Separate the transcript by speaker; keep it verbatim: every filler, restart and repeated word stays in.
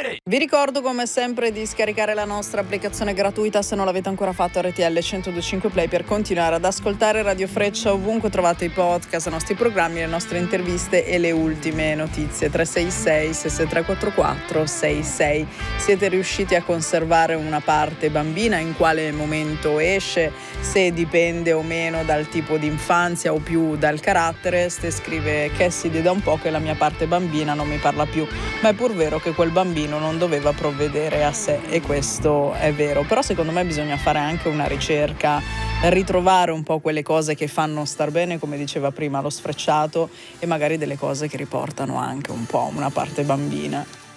Speaker 1: Vi ricordo come sempre di scaricare la nostra applicazione gratuita se non l'avete ancora fatto, R T L centodue e cinque Play, per continuare ad ascoltare Radio Freccia ovunque trovate i podcast, i nostri programmi, le nostre interviste e le ultime notizie. Tre sei sei sei sei tre quattro quattro sei sei. Siete riusciti a conservare una parte bambina? In quale momento esce? Se dipende o meno dal tipo di infanzia o più dal carattere? Ste scrive Cassidy da un po' che la mia parte bambina non mi parla più, ma è pur vero che quel bambino non doveva provvedere a sé, e questo è vero. Però secondo me bisogna fare anche una ricerca, ritrovare un po' quelle cose che fanno star bene, come diceva prima lo sfrecciato, e magari delle cose che riportano anche un po' una parte bambina.